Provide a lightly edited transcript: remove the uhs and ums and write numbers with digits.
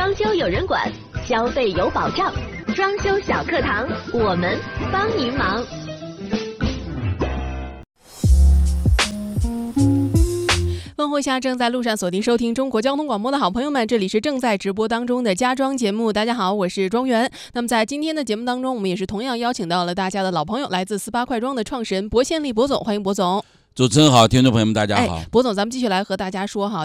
装修有人管，消费有保障。装修小课堂，我们帮您忙。 问候一下正在路上锁定收听中国交通广播的好朋友们，这里是正在直播当中的家装节目。大家好，我是庄园。那么在今天的节目当中，我们也是同样邀请到了大家的老朋友，来自48快装的创始人薄宪利薄总，欢迎薄总。 主持人好，听众朋友们大家好。 薄总，咱们继续来和大家说哈，